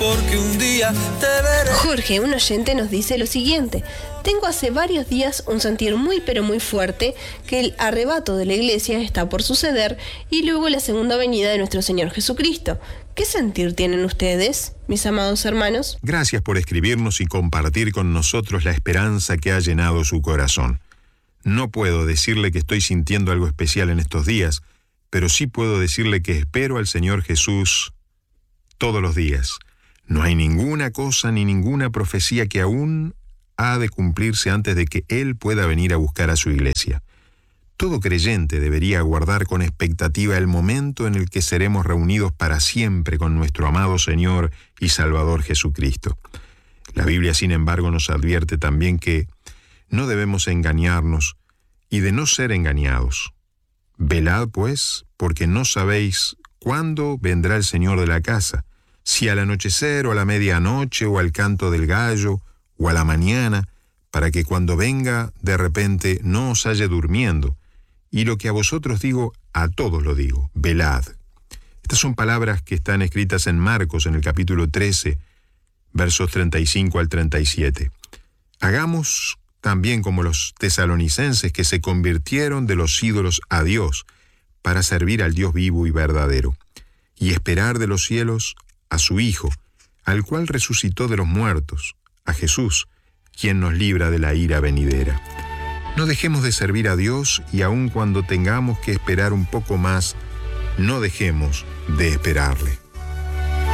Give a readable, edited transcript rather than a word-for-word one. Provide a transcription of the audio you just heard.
Porque un día te veré. Jorge, un oyente, nos dice lo siguiente: tengo hace varios días un sentir muy pero muy fuerte que el arrebato de la iglesia está por suceder y luego la segunda venida de nuestro Señor Jesucristo. ¿Qué sentir tienen ustedes, mis amados hermanos? Gracias por escribirnos y compartir con nosotros la esperanza que ha llenado su corazón. No puedo decirle que estoy sintiendo algo especial en estos días, pero sí puedo decirle que espero al Señor Jesús todos los días. No hay ninguna cosa ni ninguna profecía que aún ha de cumplirse antes de que Él pueda venir a buscar a su iglesia. Todo creyente debería aguardar con expectativa el momento en el que seremos reunidos para siempre con nuestro amado Señor y Salvador Jesucristo. La Biblia, sin embargo, nos advierte también que no debemos engañarnos y de no ser engañados. Velad, pues, porque no sabéis cuándo vendrá el Señor de la casa, si al anochecer o a la medianoche o al canto del gallo o a la mañana, para que cuando venga de repente no os halle durmiendo. Y lo que a vosotros digo, a todos lo digo, velad. Estas son palabras que están escritas en Marcos, en el capítulo 13, versos 35 al 37. Hagamos también como los tesalonicenses, que se convirtieron de los ídolos a Dios para servir al Dios vivo y verdadero, y esperar de los cielos a su Hijo, al cual resucitó de los muertos, a Jesús, quien nos libra de la ira venidera. No dejemos de servir a Dios y aun cuando tengamos que esperar un poco más, no dejemos de esperarle.